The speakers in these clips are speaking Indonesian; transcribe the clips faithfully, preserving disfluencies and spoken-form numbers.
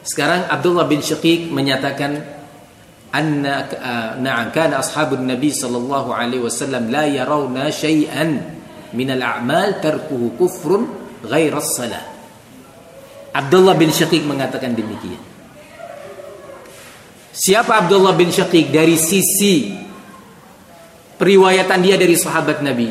Sekarang Abdullah bin Syaqiq menyatakan anna na'am kana ashabun nabi sallallahu alaihi wasallam la yarawna syai'an min al-a'mal tarkuhu kufrun ghaira as-salah. Abdullah bin Syaqiq mengatakan demikian. Siapa Abdullah bin Syaqiq dari sisi periwayatan dia dari sahabat Nabi?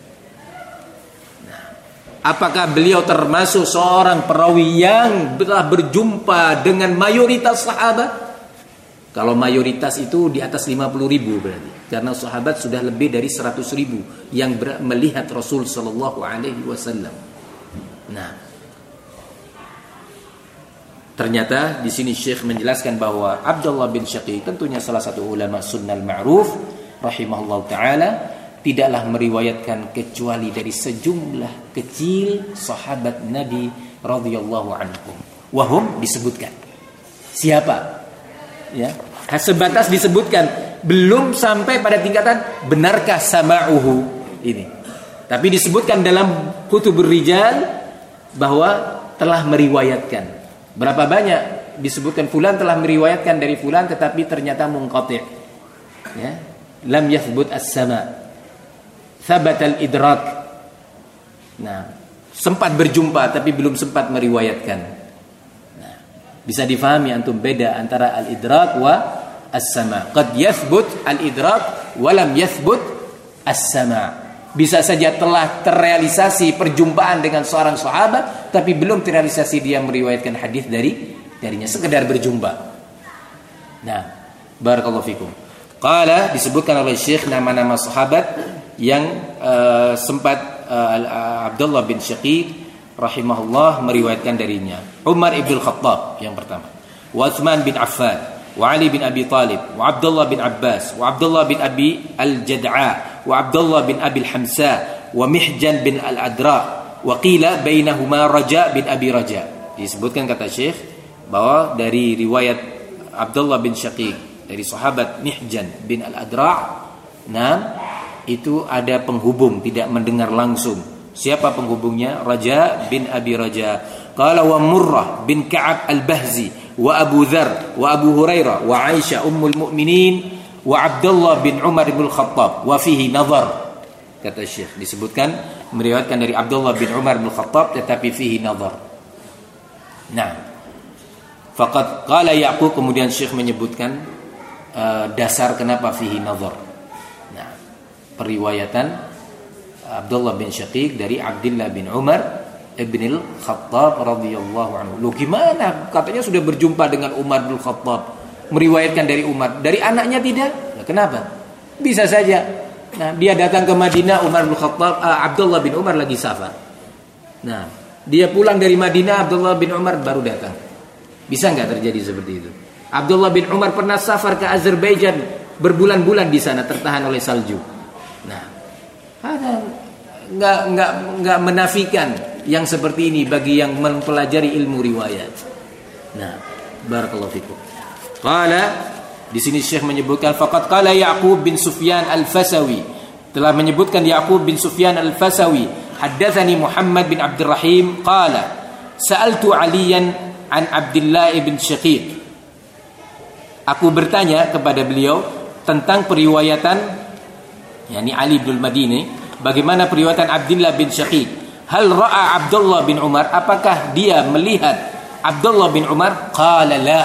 Nah, apakah beliau termasuk seorang perawi yang telah berjumpa dengan mayoritas sahabat? Kalau mayoritas itu di atas lima puluh ribu berarti. Karena sahabat sudah lebih dari seratus ribu yang ber- melihat Rasul sallallahu alaihi wasallam. Nah, ternyata di sini Syekh menjelaskan bahwa Abdullah bin Syaqiq tentunya salah satu ulama sunnah ma'ruf rahimahullah taala tidaklah meriwayatkan kecuali dari sejumlah kecil sahabat Nabi radhiyallahu anhum. Wahum disebutkan. Siapa? Ya, sebatas disebutkan, belum sampai pada tingkatan benarkah sama'uhu ini. Tapi disebutkan dalam kutubur rijal bahwa telah meriwayatkan. Berapa banyak disebutkan fulan telah meriwayatkan dari fulan tetapi ternyata munqati'. Ya, lam yathbut as-sama'. Thabat al-idrak. Nah, sempat berjumpa tapi belum sempat meriwayatkan. Bisa difahami antum beda antara al-idrak wa as-sama'. Qad yathbut al-idrak wa lam yathbut as-sama'. Bisa saja telah terrealisasi perjumpaan dengan seorang sahabat tapi belum terrealisasi dia meriwayatkan hadis dari darinya, sekedar berjumpa. Nah, barakallahu fikum. Qala disebutkan oleh Syekh nama-nama sahabat yang uh, sempat uh, Abdullah bin Syaqiq rahimahullah meriwayatkan darinya. Umar ibn Khattab yang pertama, wa Utsman bin Affan, wa Ali bin Abi Talib, wa Abdullah bin Abbas, wa Abdullah bin Abi al-Jad'a, wa Abdullah bin Abi al-Hamsa, wa Mihjan bin al-Adra, wa qila bainahuma Raja bin Abi Raja. Disebutkan kata Syekh bahwa dari riwayat Abdullah bin Syaqiq dari sahabat Mihjan bin al-Adra, nah itu ada penghubung, tidak mendengar langsung. Siapa penghubungnya? Raja bin Abi Raja. Qala wa Murrah bin Ka'ab al-Bahzi, wa Abu Dzar, wa Abu Hurairah, wa Aisyah ummul mukminin, wa Abdullah bin Umar bin Khattab, wa fihi nazar. Kata Syekh, disebutkan meriwayatkan dari Abdullah bin Umar bin Khattab tetapi fihi nazar. Nah, faqad qala Ya'qub, kemudian Syekh menyebutkan uh, dasar kenapa fihi nazar. Nah, periwayatan Abdullah bin Syaqiq dari Abdullah bin Umar ibn al-Khattab radhiyallahu anhu. Loh gimana? Katanya sudah berjumpa dengan Umar bin Khattab, meriwayatkan dari Umar, dari anaknya tidak? Nah, kenapa? Bisa saja. Nah, dia datang ke Madinah, Umar bin Khattab, uh, Abdullah bin Umar lagi safar. Nah, dia pulang dari Madinah, Abdullah bin Umar baru datang. Bisa nggak terjadi seperti itu? Abdullah bin Umar pernah safar ke Azerbaijan berbulan-bulan di sana tertahan oleh salju. Nah, ada nggak nggak nggak menafikan yang seperti ini bagi yang mempelajari ilmu riwayat. Nah, barakallahu fikum. Qala di sini Syekh menyebutkan faqad qala Ya'qub bin Sufyan al-Fasawi, telah menyebutkan Ya'qub bin Sufyan al-Fasawi, haddatsani Muhammad bin Abdurrahim qala sa'altu Aliyan an Abdullah bin Syaqiq. Aku bertanya kepada beliau tentang periwayatan yakni Ali bin Madini, bagaimana periwayatan Abdullah bin Syaqiq? Hal ra'a Abdullah bin Umar, apakah dia melihat Abdullah bin Umar? Qala la.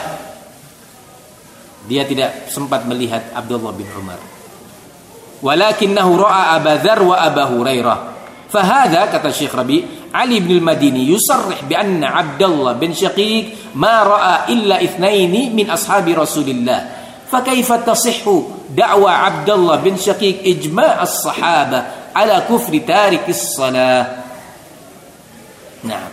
Dia tidak sempat melihat Abdullah bin Umar. Walakinnahu ra'a Abu Dzar wa Abu Hurairah. Fahadha, kata Syekh Rabi, Ali bin Madini yusarrih bi anna Abdullah bin Syaqiq ma ra'a illa ithnaini min ashabi Rasulillah. Fakaifa tasihhu da'wa Abdullah bin Syaqiq ijma' as-sahaba ala kufri tarikis salah. Nah,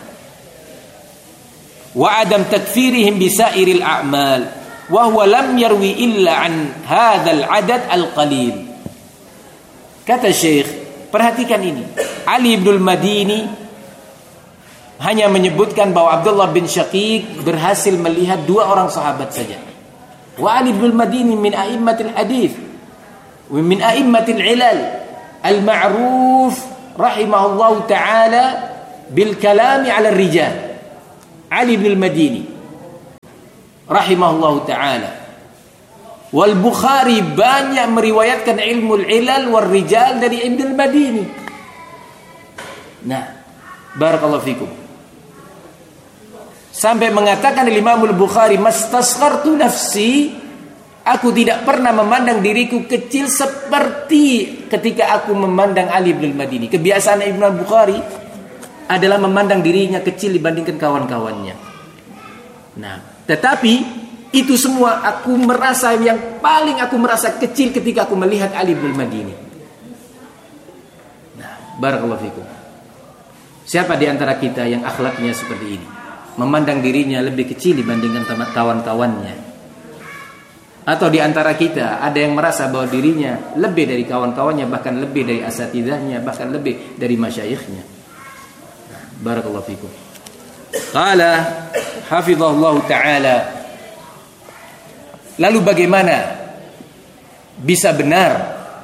wa adam takfirihim bisairil a'mal wa huwa lam yarwi illa an hadzal adad al-qalil. Kata Syekh, perhatikan ini. Ali bin Madini hanya menyebutkan bahwa Abdullah bin Syaqiq berhasil melihat dua orang sahabat saja. Wa Ali bin Madini min a'immatil hadis wa min a'immatil ilal al-ma'ruf rahimahullahu ta'ala bil kalami 'ala ar-rijal. Ali bin Madini rahimahullahu taala. Wal Bukhari banyak meriwayatkan ilmu ilal wal rijal dari Ibnu al-Madini. Nah, barakallahu fikum. Sampai mengatakan Imam al-Bukhari, mastasghartu nafsi, aku tidak pernah memandang diriku kecil seperti ketika aku memandang Ali bin al-Madini. Kebiasaan Ibnu al-Bukhari adalah memandang dirinya kecil dibandingkan kawan-kawannya. Nah, tetapi itu semua aku merasa, yang paling aku merasa kecil ketika aku melihat Ali bin al-Madini. Nah, barakallahu fikum. Siapa di antara kita yang akhlaknya seperti ini? Memandang dirinya lebih kecil dibandingkan kawan-kawannya. Atau di antara kita ada yang merasa bahwa dirinya lebih dari kawan-kawannya, bahkan lebih dari asatidahnya, bahkan lebih dari masyayikhnya. Barakallahu fikum. Qala hafizahullah ta'ala. Lalu bagaimana bisa benar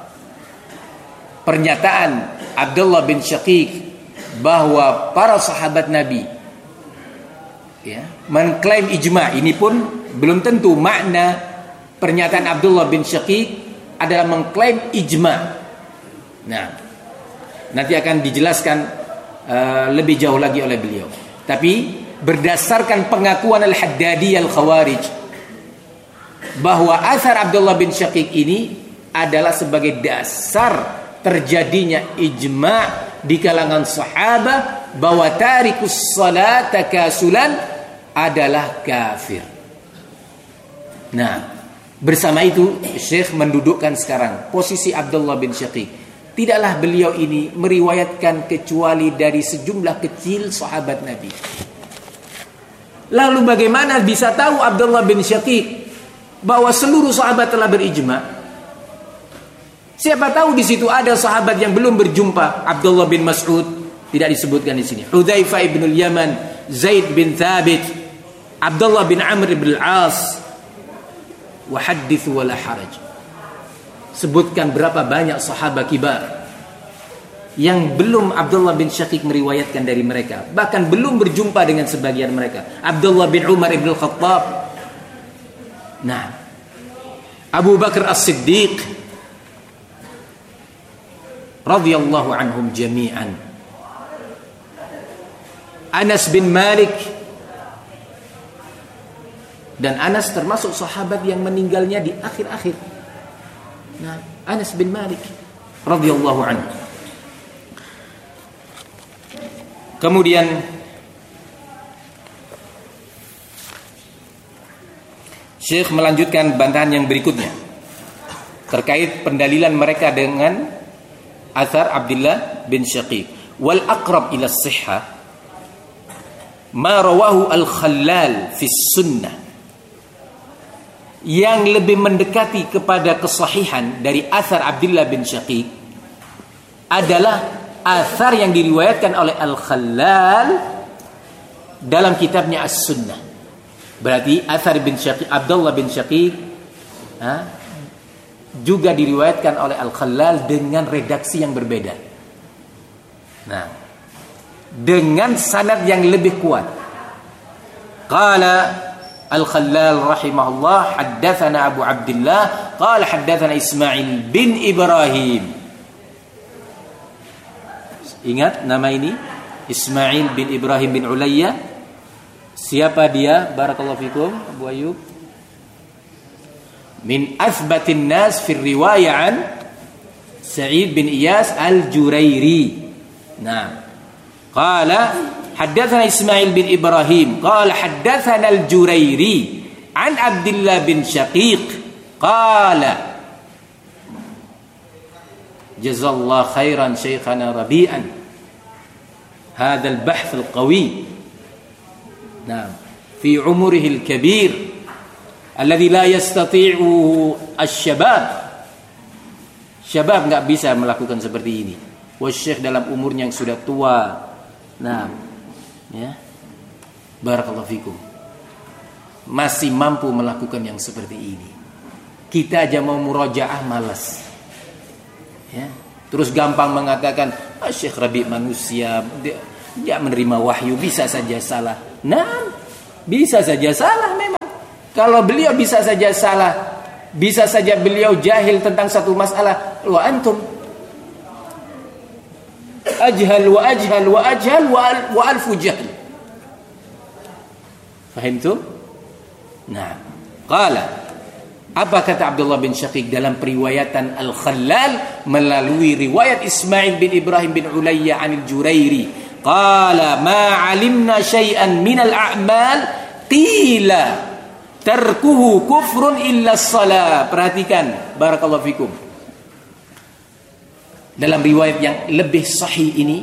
pernyataan Abdullah bin Syaqiq bahwa para sahabat Nabi, ya, mengklaim ijma'? Ini pun belum tentu makna pernyataan Abdullah bin Syaqiq adalah mengklaim ijma'. Nah, nanti akan dijelaskan uh, lebih jauh lagi oleh beliau. Tapi berdasarkan pengakuan Al-Haddadi Al-Khawarij bahwa asar Abdullah bin Syaqiq ini adalah sebagai dasar terjadinya ijma' di kalangan sahabat bahwa tarikus salat takasulan adalah kafir. Nah, bersama itu Syekh mendudukkan sekarang posisi Abdullah bin Syaqiq. Tidaklah beliau ini meriwayatkan kecuali dari sejumlah kecil sahabat Nabi. Lalu bagaimana bisa tahu Abdullah bin Syaqiq bahwa seluruh sahabat telah berijma'? Siapa tahu di situ ada sahabat yang belum berjumpa. Abdullah bin Mas'ud tidak disebutkan di sini. Hudzaifah bin al-Yaman, Zaid bin Thabit, Abdullah bin Amr bin al-As. Wa hadits wala haraj. Sebutkan berapa banyak sahabat kibar yang belum Abdullah bin Syaqiq meriwayatkan dari mereka, bahkan belum berjumpa dengan sebagian mereka. Abdullah bin Umar bin al-Khattab. Nah, Abu Bakar As-Siddiq radhiyallahu anhum jami'an. Anas bin Malik, dan Anas termasuk sahabat yang meninggalnya di akhir-akhir. Nah, Anas bin Malik radhiyallahu anhu. Kemudian Syekh melanjutkan bantahan yang berikutnya terkait pendalilan mereka dengan athar Abdullah bin Syaqiq. Wal aqrab ila as-sihhah ma rawahu al-Khallal fi sunnah. Yang lebih mendekati kepada kesahihan dari athar Abdullah bin Syaqiq adalah athar yang diriwayatkan oleh Al-Khallal dalam kitabnya As-Sunnah. Berarti athar bin Syaqiq, Abdullah bin Syaqiq, ha, juga diriwayatkan oleh Al-Khallal dengan redaksi yang berbeda. Nah, dengan sanad yang lebih kuat. Qala Al-Khallal rahimahullah, haddatsana Abu Abdullah qala haddatsana Ismail bin Ibrahim. Ingat nama ini? Ismail bin Ibrahim bin Ulayya. Siapa dia? Barakallahu fikum, Abu Ayyub. Min athbatin nas fi riwayah an Sa'id bin Iyas al-Jurairi. Nah, qala haddatsana Ismail bin Ibrahim qala haddatsana al-Jurairi an Abdullah bin Syaqiq qala jazallahu khairan syekhana Rabi'an hadha al-bahth al-qawi. Nah, fi umurihi al-kabir alladhi la yastati'u asy-syabab. Syabab enggak bisa melakukan seperti ini. Wasyekh dalam umurnya yang sudah tua. Nah, ya. Barakallahu fikum. Masih mampu melakukan yang seperti ini. Kita aja mau murajaah malas. Ya. Terus gampang mengatakan, ah, Syekh Rabi manusia, dia, dia menerima wahyu, bisa saja salah. Nah, bisa saja salah memang. Kalau beliau bisa saja salah, bisa saja beliau jahil tentang satu masalah, wa antum ajhal wa ajhal wa ajhal wa alfu jahl. Fahimtum? Nah, qala, apa kata Abdullah bin Syaqiq dalam periwayatan Al-Khallal melalui riwayat Ismail bin Ibrahim bin Ulayya anil Jurairi? Qala ma alimna syai'an minal a'mal qila tarkuhu kufrun illa shalah. Perhatikan, barakallahu fikum. Dalam riwayat yang lebih sahih ini,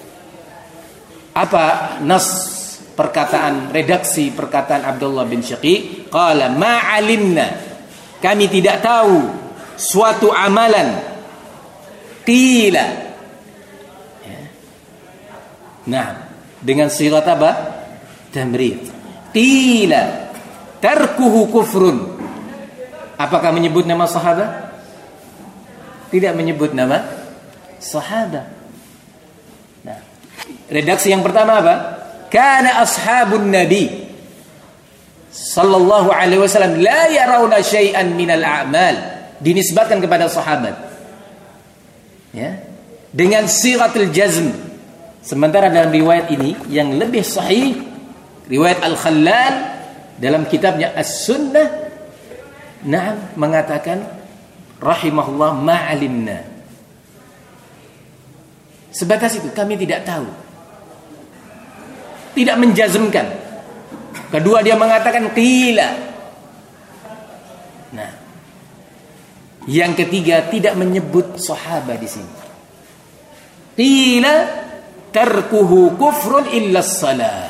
apa nas perkataan, redaksi perkataan Abdullah bin Syaqiq? Qala ma alimna, kami tidak tahu suatu amalan qila, ya. Nah, dengan sigat apa? Tamrid. Qila tarkuhu kufrun. Apakah menyebut nama sahabat? Tidak menyebut nama sahabat. Nah, redaksi yang pertama apa? Kana ashabun nabi sallallahu alaihi wasallam la yarawna syai'an minal a'mal, dinisbatkan kepada sahabat, ya, dengan sighatul jazm. Sementara dalam riwayat ini yang lebih sahih, riwayat Al-Khallal dalam kitabnya As-Sunnah, na'am, mengatakan rahimahullah ma'alimna. Sebatas itu, kami tidak tahu, tidak menjazmkan. Kedua, dia mengatakan qila. Nah, yang ketiga, tidak menyebut sahabat di sini. Qila tarkuhu kufrun illa shalah.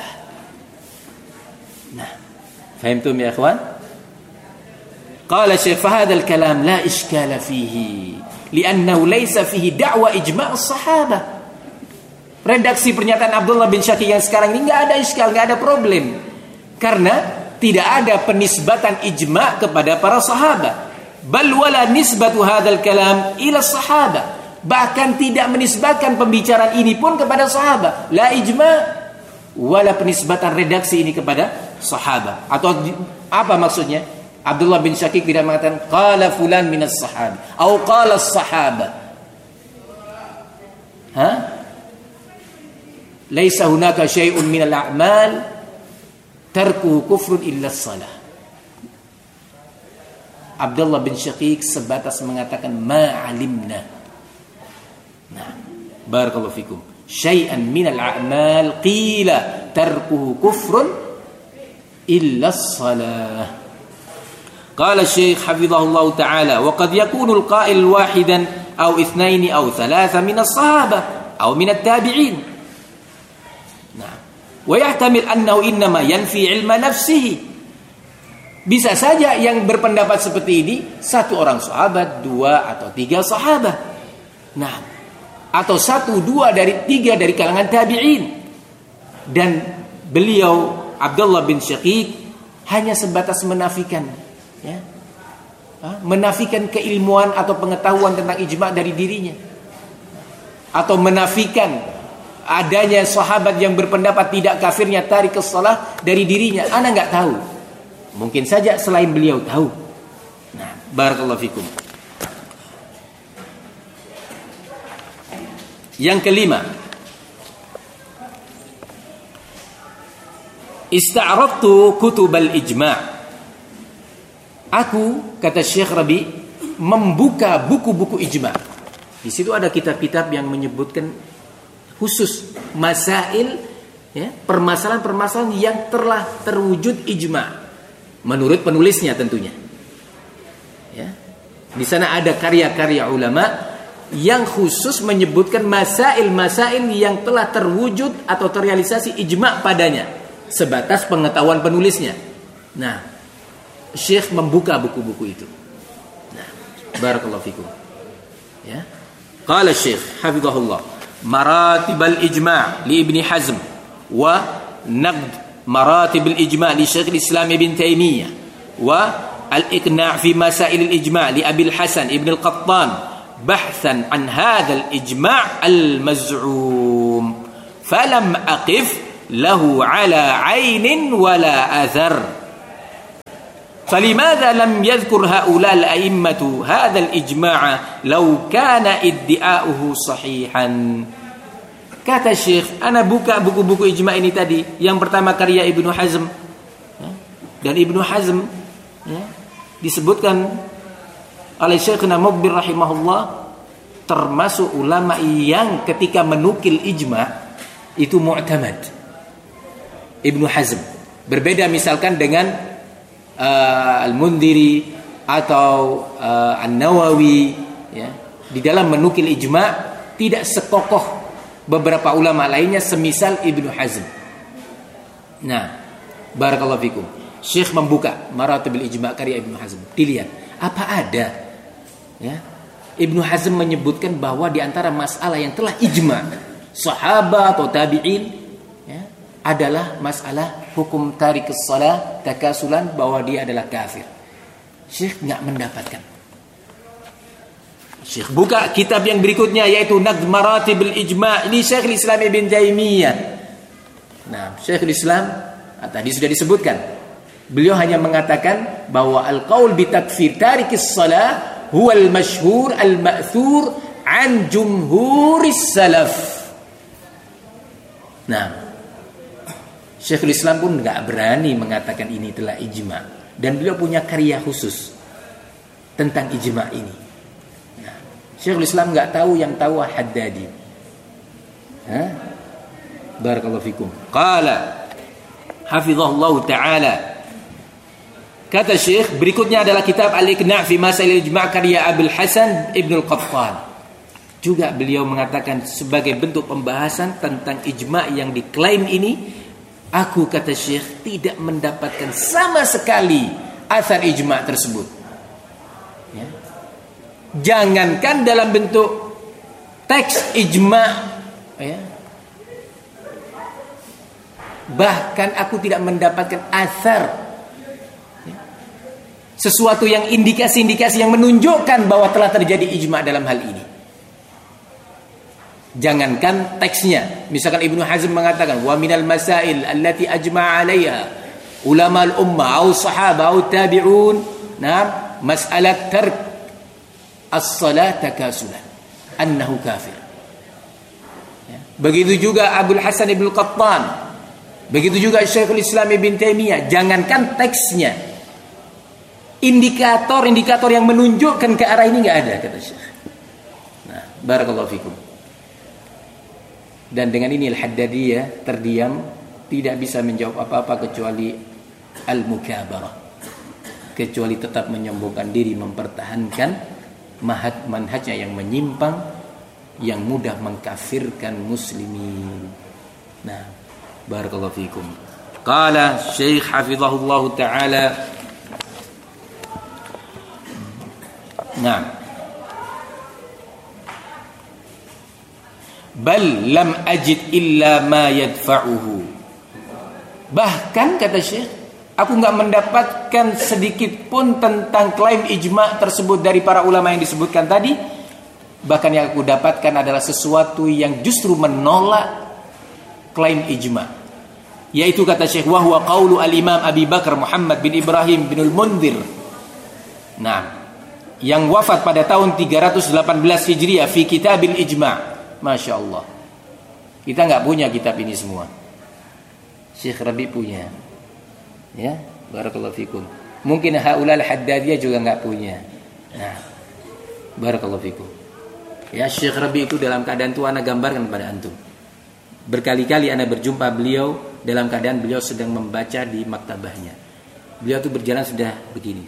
Nah, fahimtum ya ikhwan? Qala Syekh, fa hadzal kalam la iskala fihi li'annahu laysa fihi da'wa ijma' as-sahabah. Redaksi pernyataan Abdullah bin Syaqiq yang sekarang ini enggak ada iskal, enggak ada problem. Karena tidak ada penisbatan ijma' kepada para sahabat. Bal wala nisbatu hadzal kalam ila sahabat. Bahkan tidak menisbatkan pembicaraan ini pun kepada sahabat. La ijma' wala penisbatan redaksi ini kepada sahabat. Atau apa maksudnya? Abdullah bin Syaqiq tidak mengatakan qala fulan minas sahabat atau qala as-sahabat. Ha? Laisa hunaka syai'un minal a'mal tarku kufrun illa shalah. Abdullah bin Syaqiq sebatas mengatakan ma'alimna. Nah, barakallahu fikum. Syai'an minal a'mal qila tarkuhu kufrun illa shalah. Qala Syekh hafizahullah ta'ala, wa qad yakunu al-qa'il wahidan aw ithnaini aw thalatha min as-sahabah aw min at-tabi'in. Wa yahtamil annahu innama yanfi ilma nafsihi. Bisa saja yang berpendapat seperti ini satu orang sahabat, dua atau tiga sahabat. Nah, atau satu, dua dari tiga dari kalangan tabi'in. Dan beliau Abdullah bin Syaqiq hanya sebatas menafikan, ya, menafikan keilmuan atau pengetahuan tentang ijma' dari dirinya, atau menafikan adanya sahabat yang berpendapat tidak kafirnya tarik shalah dari dirinya. Ana enggak tahu. Mungkin saja selain beliau tahu. Nah, barakallahu fikum. Yang kelima, ista'radtu kutubal ijma'. Aku, kata Syekh Rabi, membuka buku-buku ijma'. Di situ ada kitab-kitab yang menyebutkan khusus masail, ya, permasalahan-permasalahan yang telah terwujud ijma' menurut penulisnya tentunya. Ya. Di sana ada karya-karya ulama yang khusus menyebutkan masail-masail yang telah terwujud atau terrealisasi ijma' padanya, sebatas pengetahuan penulisnya. Nah, Syekh membuka buku-buku itu. Nah, barakallahu fikum. Ya. Qala Syekh hafizahullah, maratib al-ijma' li Ibn Hazm wa naqd maratib al-ijma' li Syekh al-Islam Ibn Taimiyah wa al-iqna' fi masail al-ijma' li Abi al-Hasan Ibn al-Qattan bahthan an hadha al-ijma' al-maz'um falam aqif lahu ala 'ainin wala athar. فلماذا لم يذكر هؤلاء الأئمة هذا الإجماع لو كان ادعاؤه صحيحا. Kata Syekh, ana buka buku-buku ijma ini tadi. Yang pertama karya Ibnu Hazm, ya. Dan Ibnu Hazm, ya, disebutkan oleh Syekhna Muqbil rahimahullah termasuk ulama yang ketika menukil ijma itu mu'tamad. Ibnu Hazm berbeda misalkan dengan Uh, Al-Mundhiri atau uh, An-Nawawi, ya, di dalam menukil ijma tidak sekokoh beberapa ulama lainnya semisal Ibnu Hazm. Nah, barakallahu fikum. Syekh membuka Maratibul Ijma karya Ibnu Hazm. Dilihat apa ada, ya, Ibnu Hazm menyebutkan bahwa di antara masalah yang telah ijma sahabat atau tabi'in, ya, adalah masalah hukum tarikus shalah takasulan, bahwa dia adalah kafir. Syekh enggak mendapatkan. Syekh buka kitab yang berikutnya yaitu Naqd Maratibul Ijma' ini Syekhul Islam Ibn Taimiyah. Nah, Syekhul Islam tadi sudah disebutkan. Beliau hanya mengatakan bahwa al-qaul bi takfir tarikus shalah huwa al-masyhur al-ma'thur an jumhuris salaf. Nah, Syekhul Islam pun enggak berani mengatakan ini telah ijma, dan beliau punya karya khusus tentang ijma ini. Nah, Syekhul Islam enggak tahu yang tahu Haddadi. Hah? Barakallahu fikum. Qala hafizahullahu taala. Kata Syekh, berikutnya adalah kitab Al-Iqna' fi Masail Ijma' karya Abul Hasan Ibnu Al-Qattan. Juga beliau mengatakan sebagai bentuk pembahasan tentang ijma yang diklaim ini, aku, kata Syekh, tidak mendapatkan sama sekali asar ijma' tersebut. Ya. Jangankan dalam bentuk teks ijma', ya, bahkan aku tidak mendapatkan asar, ya, sesuatu yang indikasi-indikasi yang menunjukkan bahwa telah terjadi ijma' dalam hal ini. Jangankan teksnya, misalkan Ibnu Hazm mengatakan wa minal masail allati ajma'a 'alaiha ulama al-ummah au sahaba au tabi'un, nah, mas'alat tark as-salat takasulan annahu kafir. Ya. Begitu juga Abul Hasan Ibnu Qattan, begitu juga Syekhul Islam Ibn Taimiyah. Jangankan teksnya, indikator-indikator yang menunjukkan ke arah ini enggak ada, kata Syekh. Nah, barakallahu fikum. Dan dengan ini Al-Haddadiyah terdiam, tidak bisa menjawab apa-apa kecuali al-mukabarah, kecuali tetap menyombongkan diri, mempertahankan manhaj manhajnya yang menyimpang, yang mudah mengkafirkan muslimin. Nah, barakallahu fikum. Qala Syekh hafizahullahu taala. Nah, bal lam ajid illa ma yadfa'uhu. Bahkan kata Syekh, aku enggak mendapatkan sedikit pun tentang klaim ijma' tersebut dari para ulama yang disebutkan tadi. Bahkan yang aku dapatkan adalah sesuatu yang justru menolak klaim ijma', yaitu kata Syekh wa huwa qaulu al-Imam Abi Bakar Muhammad bin Ibrahim bin al-Mundhir, nah, yang wafat pada tahun tiga ratus delapan belas Hijriah fi Kitabil Ijma'. Masya Allah, kita nggak punya kitab ini semua. Syekh Rabi punya, ya, barakallahu fikum. Mungkin haulal Haddadiyah juga nggak punya. Nah, barakallahu fikum. Ya, Syekh Rabi itu dalam keadaan tua, ana gambarkan pada antum. Berkali-kali ana berjumpa beliau dalam keadaan beliau sedang membaca di maktabahnya. Beliau tuh berjalan sudah begini,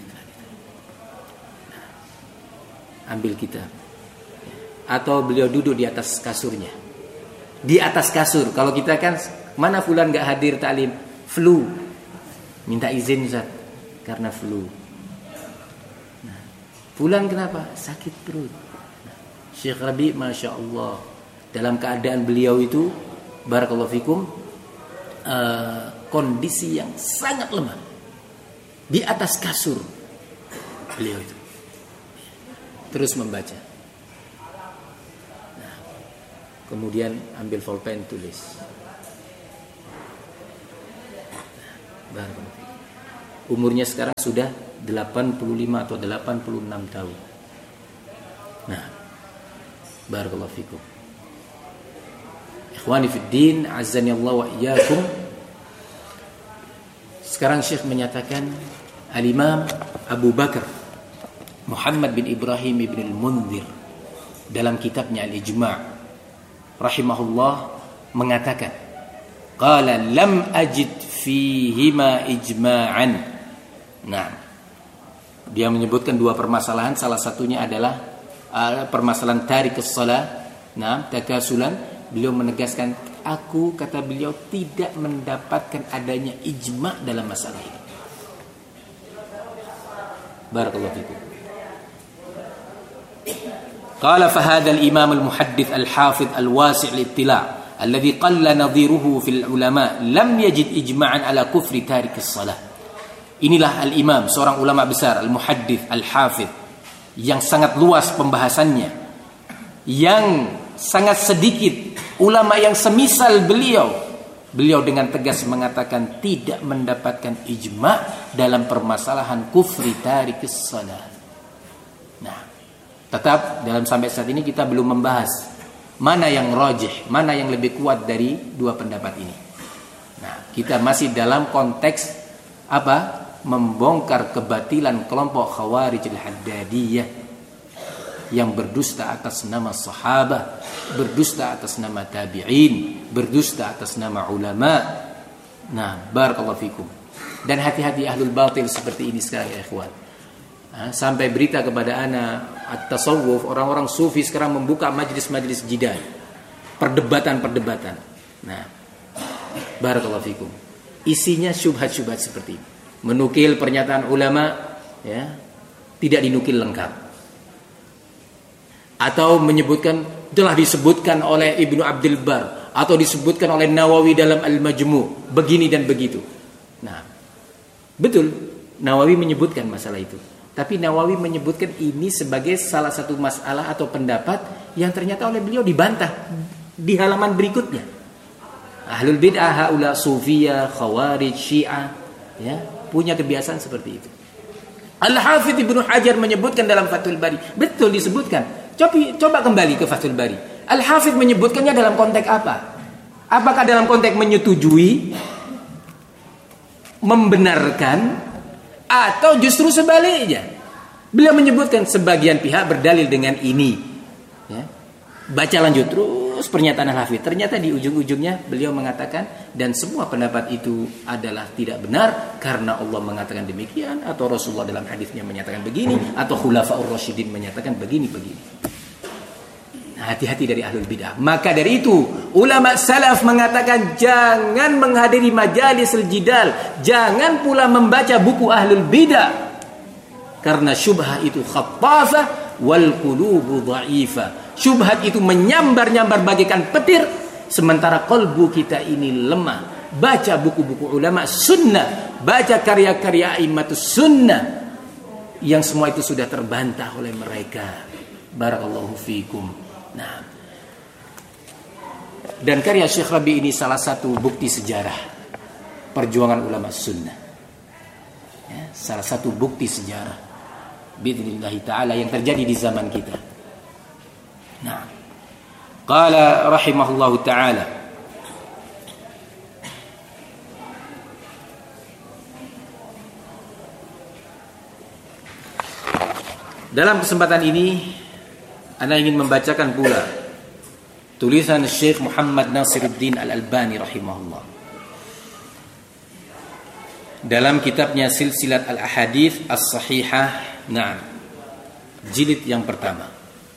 ambil kitab, atau beliau duduk di atas kasurnya. Di atas kasur. Kalau kita kan, mana fulan gak hadir taklim? Flu. Minta izin Ustaz, karena flu. Nah, fulan kenapa? Sakit perut. Nah, Syekh Rabi Masya Allah, dalam keadaan beliau itu, barakallahu fikum, uh, kondisi yang sangat lemah, di atas kasur beliau itu terus membaca. Kemudian ambil pulpen, tulis. Umurnya sekarang sudah delapan puluh lima atau delapan puluh enam tahun. Nah, barakallahu fikum. Ikhwani fid din, azani Allah wa iyyakum. Sekarang Syekh menyatakan Al-Imam Abu Bakar Muhammad bin Ibrahim ibn al-Munzir dalam kitabnya Al-Ijma' rahimahullah mengatakan, qala lam ajid fihima ijma'an. Nah, dia menyebutkan dua permasalahan, salah satunya adalah uh, permasalahan tarikus shalah, nah, takasulan. Beliau menegaskan, aku, kata beliau, tidak mendapatkan adanya ijma' dalam masalah ini. Barakallahu fikum. Qala fa hadha al-imam al-muhaddith al-hafidh al-wasi' al-ittila' alladhi qalla nadhiruhu fil ulama lam yajid ijma'an ala kufri tarik as-salah. Inilah al-imam, seorang ulama besar, al-muhaddith al-hafidh, yang sangat luas pembahasannya, yang sangat sedikit ulama yang semisal beliau. Beliau dengan tegas mengatakan tidak mendapatkan ijma' dalam permasalahan kufri tarikis shalah. Nah, tetap dalam sampai saat ini kita belum membahas mana yang rajih, mana yang lebih kuat dari dua pendapat ini. Nah, kita masih dalam konteks apa? Membongkar kebatilan kelompok Khawarij al-Haddadiyah yang berdusta atas nama sahabat, berdusta atas nama tabi'in, berdusta atas nama ulama. Nah, barakallahu fikum. Dan hati-hati ahlul batil seperti ini sekarang ya ikhwan. Sampai berita kepada ana at-tasawuf, orang-orang sufi sekarang membuka majlis-majlis jidal, perdebatan-perdebatan. Nah, barakallahu fikum. Isinya syubhat-syubhat seperti ini. Menukil pernyataan ulama, ya, tidak dinukil lengkap. Atau menyebutkan, telah disebutkan oleh Ibnu Abdul Bar, atau disebutkan oleh Nawawi dalam Al-Majmu', begini dan begitu. Nah, betul, Nawawi menyebutkan masalah itu. Tapi Nawawi menyebutkan ini sebagai salah satu masalah atau pendapat yang ternyata oleh beliau dibantah di halaman berikutnya. Ahlul bid'ah, haula sufiyah, khawarij, syiah, ya, punya kebiasaan seperti itu. Al-Hafidh Ibnu Hajar menyebutkan dalam Fathul Bari, betul disebutkan. Coba, coba kembali ke Fathul Bari. Al-Hafidh menyebutkannya dalam konteks apa? Apakah dalam konteks menyetujui, membenarkan, atau justru sebaliknya? Beliau menyebutkan sebagian pihak berdalil dengan ini. Ya. Baca lanjut terus pernyataan Al-Hafidh. Ternyata di ujung-ujungnya beliau mengatakan, dan semua pendapat itu adalah tidak benar karena Allah mengatakan demikian, atau Rasulullah dalam hadisnya menyatakan begini, atau Khulafaur Rasyidin menyatakan begini-begini. Nah, hati-hati dari ahlul bidah. Maka dari itu ulama salaf mengatakan jangan menghadiri majalis al-jidal, jangan pula membaca buku ahlul bidah, karena syubhah itu khattafah wal qulubu dha'ifah. Syubhat itu menyambar-nyambar bagaikan petir, sementara kalbu kita ini lemah. Baca buku-buku ulama sunnah, baca karya-karya a'immatus sunnah, yang semua itu sudah terbantah oleh mereka. Barakallahu fikum. Nah, dan karya Syekh Rabi ini salah satu bukti sejarah perjuangan ulama sunnah, ya, salah satu bukti sejarah bi'idznillah ta'ala yang terjadi di zaman kita. Nah, qala rahimahullahu ta'ala, dalam kesempatan ini Ana ingin membacakan pula tulisan Syekh Muhammad Nasiruddin Al-Albani rahimahullah dalam kitabnya Silsilat Al-Ahadits As-Sahihah, nah, jilid yang pertama.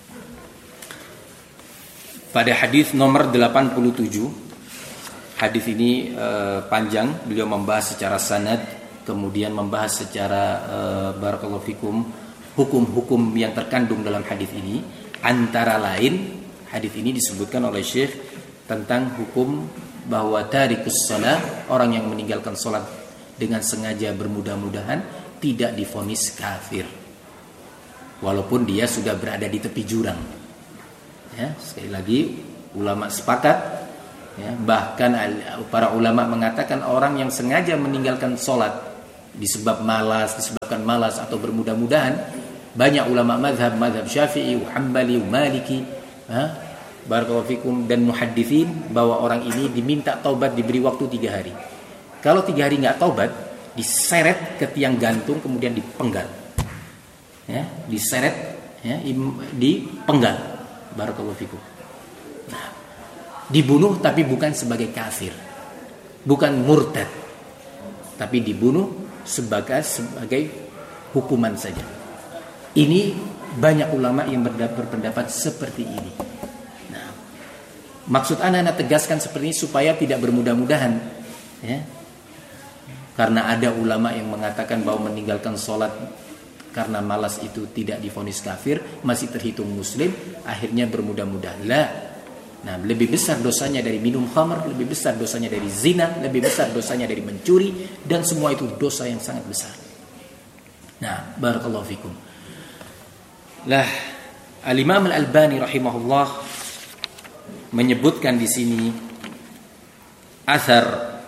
Pada hadis nomor delapan puluh tujuh, hadis ini uh, panjang, beliau membahas secara sanad, kemudian membahas secara uh, barakallahu fikum hukum-hukum yang terkandung dalam hadis ini. Antara lain, hadis ini disebutkan oleh Syekh tentang hukum bahwa tarikus shalah, orang yang meninggalkan salat dengan sengaja bermudah-mudahan, tidak divonis kafir walaupun dia sudah berada di tepi jurang. Ya, sekali lagi ulama sepakat, ya, bahkan para ulama mengatakan orang yang sengaja meninggalkan sholat disebab malas, disebabkan malas atau bermudah-mudahan, banyak ulama mazhab, mazhab Syafi'i, Hambali, Maliki, ha? Barakallahu fikum, dan muhadditsin bahwa orang ini diminta taubat, diberi waktu tiga hari. Kalau tiga hari nggak taubat, diseret ke tiang gantung kemudian dipenggal, ya, diseret, ya, dipenggal. Barakallahu fikum. Nah, dibunuh tapi bukan sebagai kafir, bukan murtad, tapi dibunuh sebagai sebagai hukuman saja. Ini banyak ulama yang berpendapat seperti ini. Nah, maksud anak-anak tegaskan seperti ini supaya tidak bermudah-mudahan, ya. Karena ada ulama yang mengatakan bahwa meninggalkan sholat karena malas itu tidak divonis kafir, masih terhitung muslim, akhirnya bermudah-mudahan. Lah. Nah, lebih besar dosanya dari minum khamr, lebih besar dosanya dari zina, lebih besar dosanya dari mencuri, dan semua itu dosa yang sangat besar. Nah, barakallahu fikum. Lah, Al-Imam Al-Albani rahimahullah menyebutkan di sini athar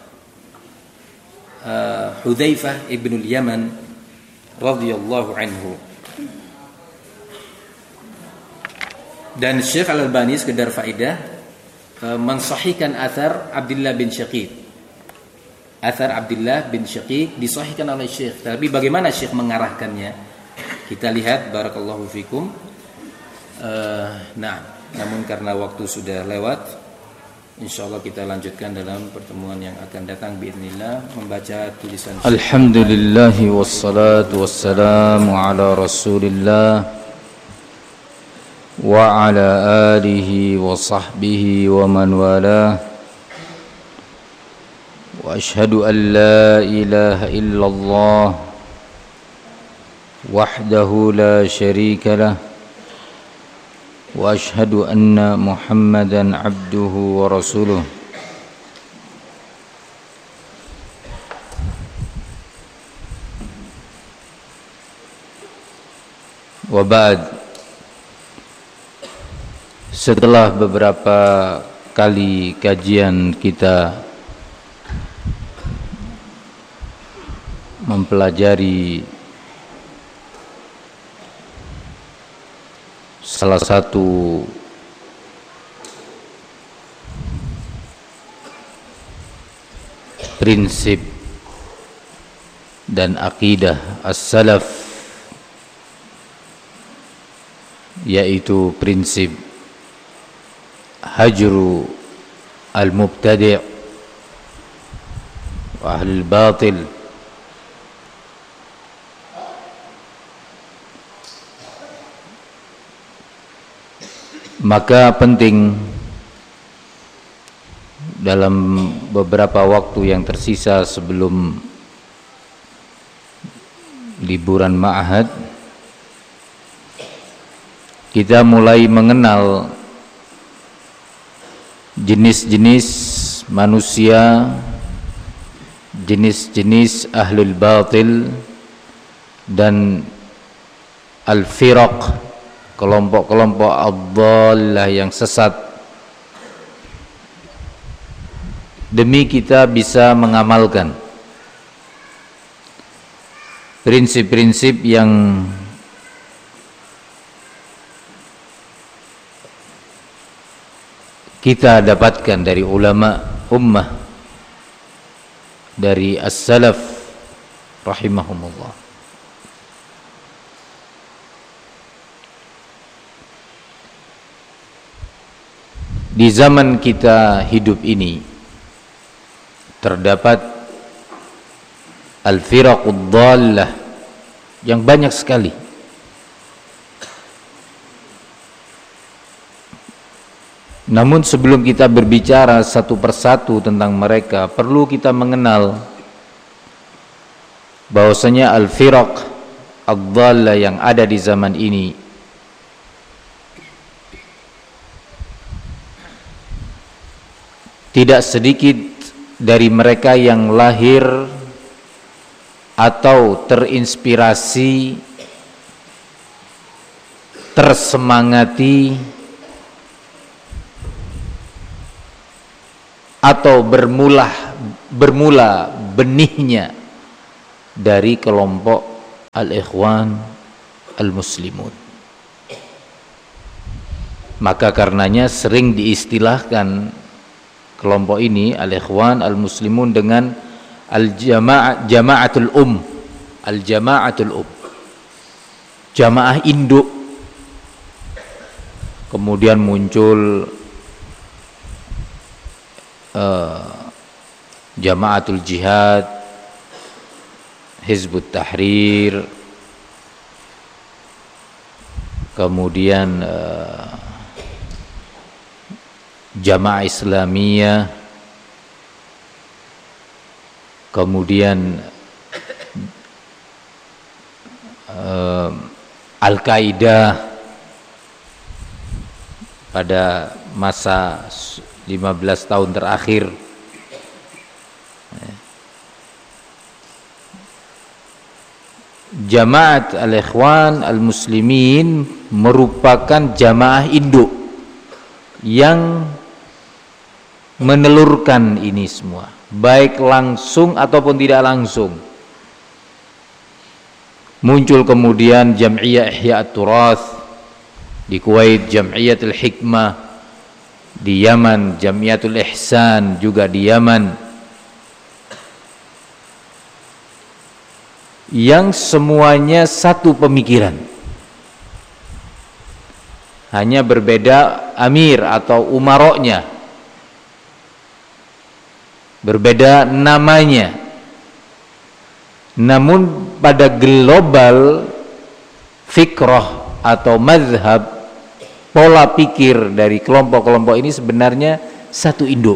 uh, Hudzaifah ibn al-Yaman radhiyallahu anhu. Dan Syekh Al-Albani sekedar faedah mensahihkan athar Abdullah bin Syaqiq. Athar Abdullah bin Syaqiq disahihkan oleh Syekh. Tapi bagaimana Syekh mengarahkannya? Kita lihat, barakallahu fikum. Uh, nah, namun karena waktu sudah lewat, insyaallah kita lanjutkan dalam pertemuan yang akan datang biidznillah, membaca tulisan Syekh. Alhamdulillah wassalatu wassalamu ala Rasulillah wa ala alihi wa sahbihi wa man walah, wa ashhadu an la ilaha illallah wahdahu la syarika lah, wa ashhadu anna Muhammadan abduhu wa rasuluh. Wa ba'd. Setelah beberapa kali kajian kita mempelajari salah satu prinsip dan akidah as-salaf, yaitu prinsip hajru al-mubtadi' wa ahli al-batil, maka penting dalam beberapa waktu yang tersisa sebelum liburan ma'had kita mulai mengenal jenis-jenis manusia, jenis-jenis ahlul batil, dan al-firaq, kelompok-kelompok ad-dhallah yang sesat, demi kita bisa mengamalkan prinsip-prinsip yang kita dapatkan dari ulama ummah, dari as-salaf rahimahumullah. Di zaman kita hidup ini terdapat al-firaqud dhallah yang banyak sekali. Namun sebelum kita berbicara satu persatu tentang mereka, perlu kita mengenal bahwasanya al-firaq ad-dhallah yang ada di zaman ini tidak sedikit dari mereka yang lahir atau terinspirasi, tersemangati, atau bermula bermula benihnya dari kelompok Al-Ikhwan Al-Muslimun. Maka karenanya sering diistilahkan kelompok ini Al-Ikhwan Al-Muslimun dengan Al-Jama' Jama'atul Um, Al-Jama'atul Um, jamaah induk. Kemudian muncul uh, Jama'atul Jihad, Hizbut Tahrir, kemudian uh, Jamaah Islamiyah, kemudian uh, Al-Qaeda pada masa lima belas tahun terakhir. Jamaat Al-Ikhwan Al-Muslimin merupakan jamaah induk yang menelurkan ini semua, baik langsung ataupun tidak langsung. Muncul kemudian Jam'iyah Ihya At-Turath di Kuwait, Jam'iyatul Hikmah di Yaman, Jamiatul Ihsan juga di Yaman, yang semuanya satu pemikiran, hanya berbeda amir atau umaroknya, berbeda namanya, namun pada global fikrah atau mazhab, pola pikir dari kelompok-kelompok ini sebenarnya satu induk.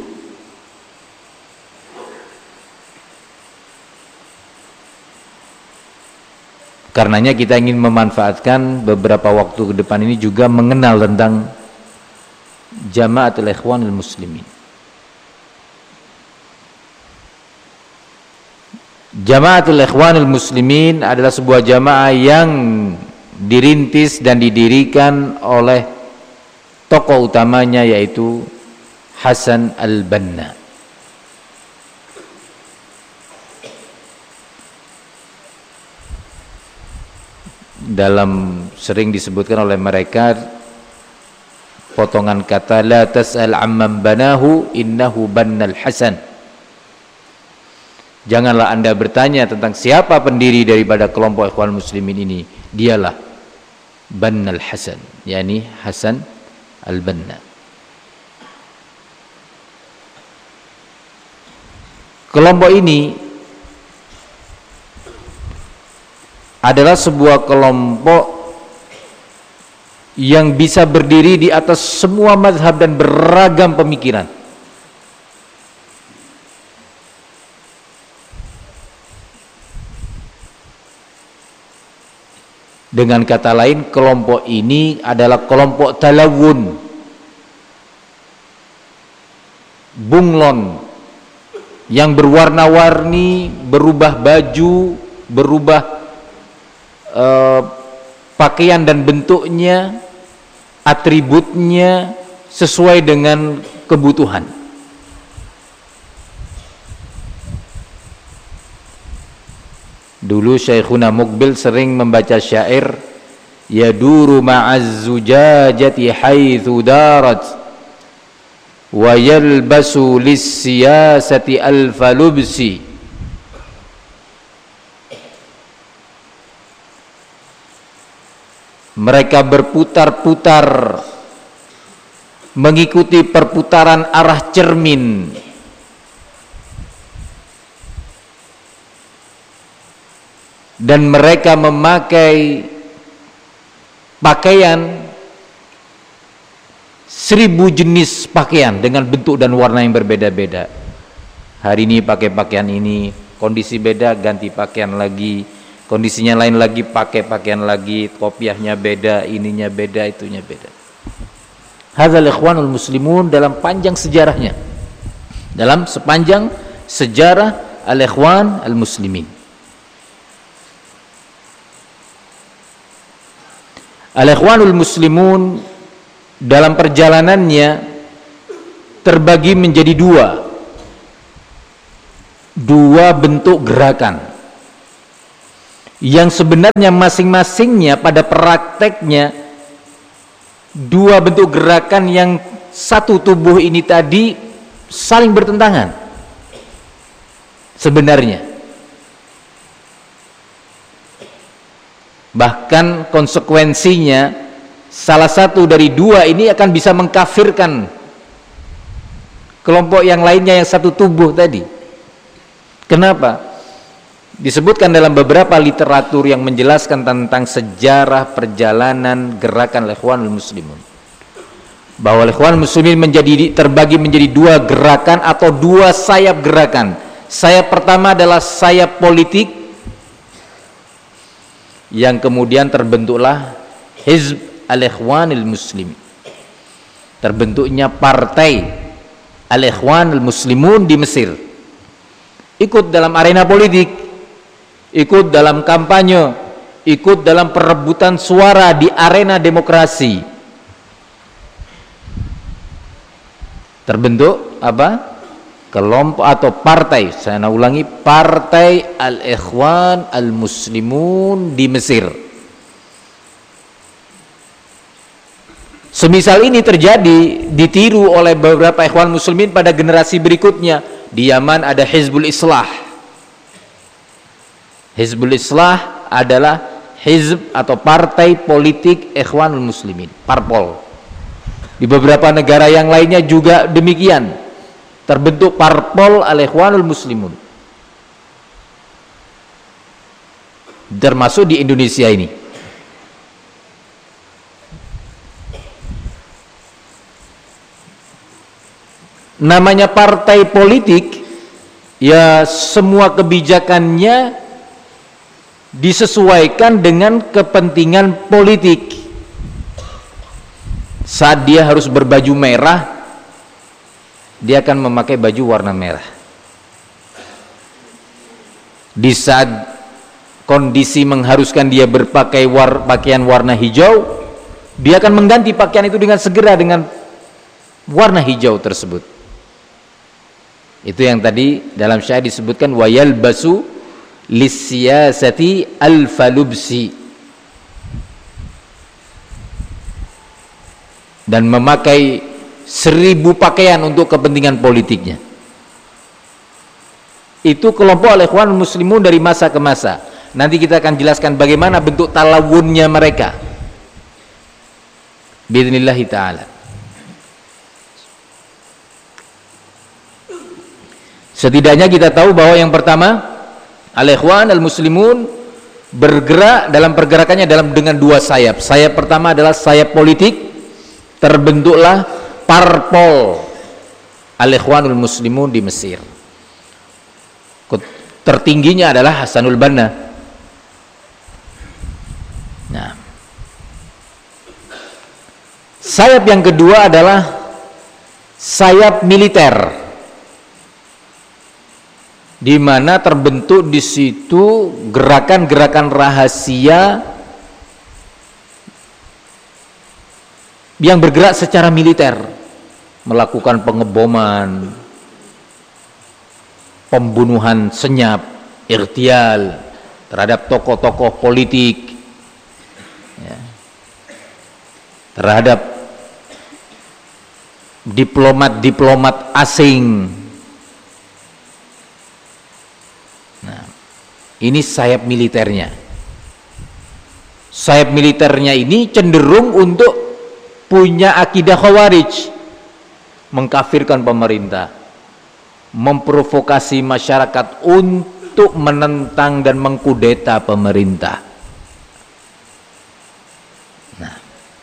Karenanya kita ingin memanfaatkan beberapa waktu ke depan ini juga mengenal tentang Jama'atul Ikhwanul Muslimin. Jama'atul Ikhwanul Muslimin adalah sebuah jamaah yang dirintis dan didirikan oleh tokoh utamanya, yaitu Hasan Al-Banna. Dalam sering disebutkan oleh mereka potongan kata la tas'al amman banahu innahu bannal Hasan. Janganlah Anda bertanya tentang siapa pendiri daripada kelompok Ikhwan Muslimin ini, dialah Bannal Hasan, yakni Hasan Al-Banna. Kelompok ini adalah sebuah kelompok yang bisa berdiri di atas semua mazhab dan beragam pemikiran. Dengan kata lain, kelompok ini adalah kelompok talawun, bunglon, yang berwarna-warni, berubah baju, berubah uh, pakaian dan bentuknya, atributnya sesuai dengan kebutuhan. Dulu Syekhuna Muqbil sering membaca syair, yaduru ma'az zujajati haitsu darat wa yalbasu lis-siyasati alfa lubsi. Mereka berputar-putar mengikuti perputaran arah cermin, dan mereka memakai pakaian seribu jenis pakaian dengan bentuk dan warna yang berbeda-beda. Hari ini pakai pakaian ini, kondisi beda ganti pakaian lagi, kondisinya lain lagi pakai pakaian lagi, kopiahnya beda, ininya beda, itunya beda. Hadzal Ikhwanul Muslimun dalam panjang sejarahnya, dalam sepanjang sejarah Al-Ikhwan Al-Muslimin. Al-Ikhwanul Muslimun dalam perjalanannya terbagi menjadi dua dua bentuk gerakan. yang sebenarnya masing-masingnya pada prakteknya dua bentuk gerakan yang satu tubuh ini tadi saling bertentangan sebenarnya. Bahkan konsekuensinya salah satu dari dua ini akan bisa mengkafirkan kelompok yang lainnya yang satu tubuh tadi. Kenapa? Disebutkan dalam beberapa literatur yang menjelaskan tentang sejarah perjalanan gerakan Ikhwanul Muslimun, bahwa Ikhwanul Muslimin menjadi terbagi menjadi dua gerakan atau dua sayap gerakan. Sayap pertama adalah sayap politik, yang kemudian terbentuklah Hizb Al-Ikhwanul Muslimin, terbentuknya partai Al-Ikhwanul Muslimun di Mesir, ikut dalam arena politik, ikut dalam kampanye, ikut dalam perebutan suara di arena demokrasi. Terbentuk apa? Kelompok atau partai, saya ulangi, partai Al-Ikhwan Al-Muslimun di Mesir. Semisal ini terjadi, ditiru oleh beberapa ikhwan muslimin pada generasi berikutnya. Di Yaman ada Hizbul Islah. Hizbul Islah adalah hizb atau partai politik Ikhwanul Muslimin, parpol. Di beberapa negara yang lainnya juga demikian, terbentuk parpol Al-Ikhwanul Muslimun, termasuk di Indonesia ini. Namanya partai politik, ya semua kebijakannya disesuaikan dengan kepentingan politik. Saat dia harus berbaju merah, dia akan memakai baju warna merah. Di saat kondisi mengharuskan dia berpakai war, pakaian warna hijau, dia akan mengganti pakaian itu dengan segera dengan warna hijau tersebut. Itu yang tadi dalam syair disebutkan wayal basu lisiyasati alfalubsi, dan memakai seribu pakaian untuk kepentingan politiknya. Itu kelompok Al-Ikhwan Muslimun dari masa ke masa. Nanti kita akan jelaskan bagaimana bentuk talawunnya mereka biidznillah ta'ala. Setidaknya kita tahu bahwa yang pertama, Al-Ikhwan Al-Muslimun bergerak dalam pergerakannya dalam dengan dua sayap. Sayap pertama adalah sayap politik, terbentuklah parpol Al-Ikhwanul Muslimun di Mesir. Tertingginya adalah Hasanul Banna. Nah, sayap yang kedua adalah sayap militer, di mana terbentuk di situ gerakan-gerakan rahasia yang bergerak secara militer, melakukan pengeboman, pembunuhan senyap, irtial terhadap tokoh-tokoh politik, ya, terhadap diplomat-diplomat asing. Ini sayap militernya. Sayap militernya ini cenderung untuk punya akidah khawarij, mengkafirkan pemerintah, memprovokasi masyarakat untuk menentang dan mengkudeta pemerintah. Nah,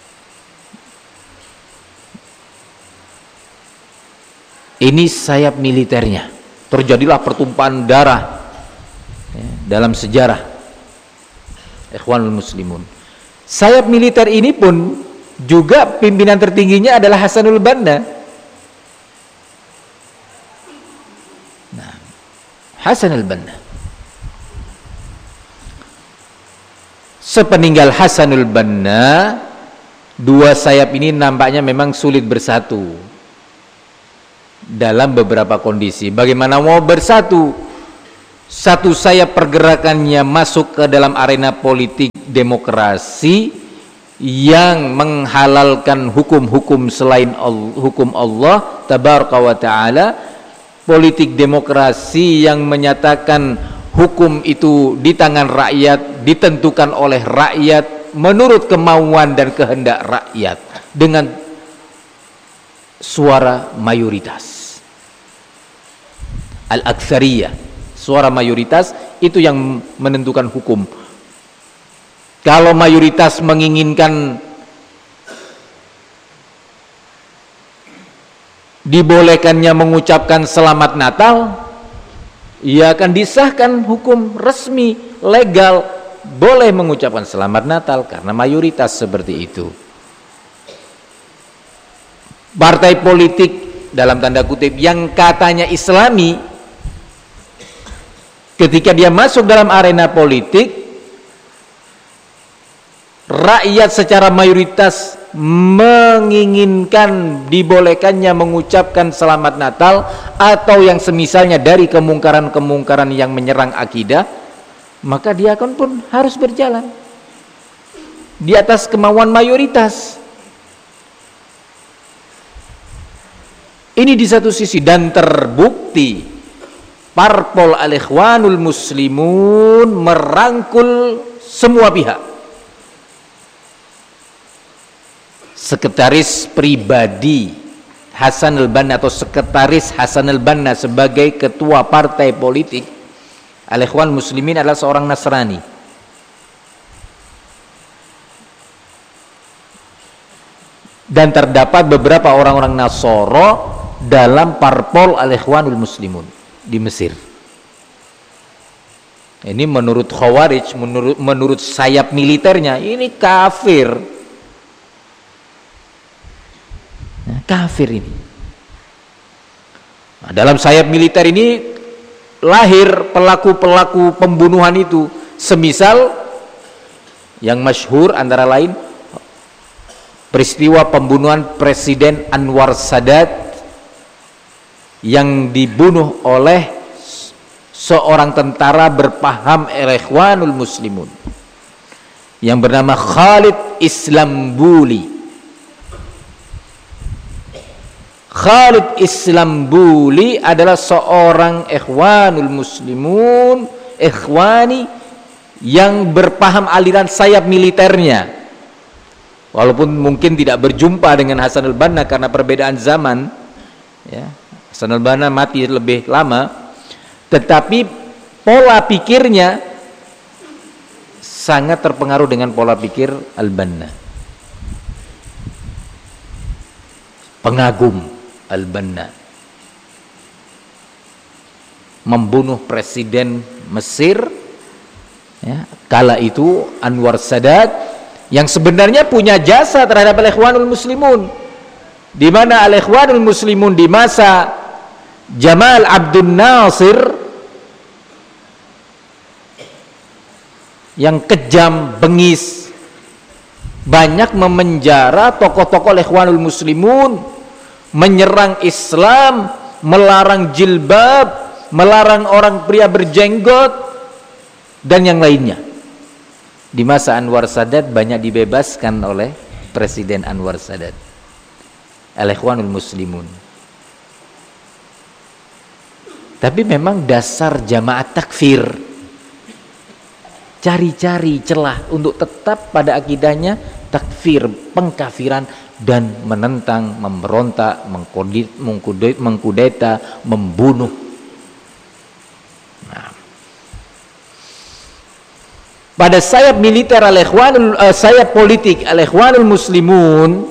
ini sayap militernya. Terjadilah pertumpahan darah dalam sejarah Ikhwanul Muslimun. Sayap militer ini pun juga pimpinan tertingginya adalah Hasanul Banna. Nah, Hasanul Banna. Sepeninggal Hasanul Banna, dua sayap ini nampaknya memang sulit bersatu dalam beberapa kondisi. Bagaimana mau bersatu satu sayap pergerakannya masuk ke dalam arena politik demokrasi yang menghalalkan hukum-hukum selain Allah, hukum Allah tabaraka wa ta'ala, politik demokrasi yang menyatakan hukum itu di tangan rakyat, ditentukan oleh rakyat menurut kemauan dan kehendak rakyat dengan suara mayoritas. Al-aktsariyah, suara mayoritas itu yang menentukan hukum. Kalau mayoritas menginginkan dibolehkannya mengucapkan selamat Natal, ia akan disahkan hukum resmi legal boleh mengucapkan selamat Natal karena mayoritas seperti itu. Partai politik dalam tanda kutip yang katanya Islami, ketika dia masuk dalam arena politik, rakyat secara mayoritas menginginkan dibolehkannya mengucapkan selamat Natal atau yang semisalnya dari kemungkaran-kemungkaran yang menyerang akidah, maka dia akan pun harus berjalan di atas kemauan mayoritas. Ini di satu sisi, dan terbukti parpol Al-Ikhwanul Muslimun merangkul semua pihak. Sekretaris pribadi Hasan al-Banna atau sekretaris Hasan al-Banna sebagai ketua partai politik Al-Ikhwan Muslimin adalah seorang Nasrani. Dan terdapat beberapa orang-orang Nasoro dalam parpol Al-Ikhwanul Muslimun di Mesir. Ini menurut Khawarij, menurut, menurut sayap militernya, ini kafir. Kafir ini. Nah, dalam sayap militer ini lahir pelaku-pelaku pembunuhan itu, semisal yang masyhur antara lain peristiwa pembunuhan Presiden Anwar Sadat yang dibunuh oleh seorang tentara berpaham Ikhwanul Muslimun yang bernama Khalid Islambuli. Khalid Islambuli adalah seorang Ikhwanul Muslimun, Ikhwani yang berpaham aliran sayap militernya. Walaupun mungkin tidak berjumpa dengan Hasan al-Banna karena perbedaan zaman, ya. Hasan al-Banna mati lebih lama, tetapi pola pikirnya sangat terpengaruh dengan pola pikir al-Banna. Pengagum al-Banna, membunuh presiden Mesir, ya, kala itu Anwar Sadat, yang sebenarnya punya jasa terhadap Al-Ikhwanul Muslimun, di mana Al-Ikhwanul Muslimun di masa Jamal Abdul Nasir yang kejam, bengis, banyak memenjara tokoh-tokoh Ikhwanul Muslimun, menyerang Islam, melarang jilbab, melarang orang pria berjenggot dan yang lainnya. Di masa Anwar Sadat banyak dibebaskan oleh Presiden Anwar Sadat, Al-Ikhwanul Muslimun. Tapi memang dasar jamaah takfir, cari-cari celah untuk tetap pada akidahnya takfir, pengkafiran, dan menentang, memberontak, mengkudeta, mengkudeta, membunuh. Nah, pada sayap militer Al-Ikhwanul, uh, sayap politik Al-Ikhwanul Muslimun,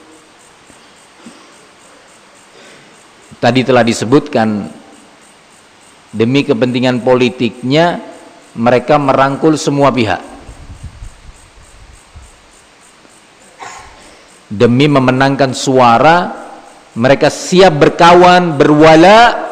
tadi telah disebutkan, demi kepentingan politiknya mereka merangkul semua pihak. Demi memenangkan suara, mereka siap berkawan, berwala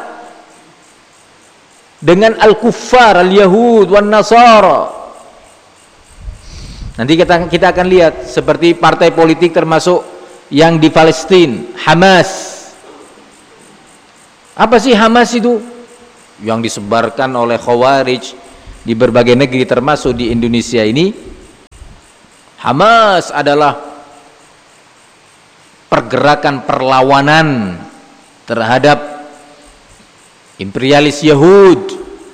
dengan al-kuffar, al-yahud, wan-nasara. Nanti kita, kita akan lihat seperti partai politik termasuk yang di Palestina, Hamas. Apa sih Hamas itu? yang disebarkan oleh Khawarij di berbagai negeri termasuk di Indonesia ini, Hamas adalah pergerakan perlawanan terhadap imperialis Yahud.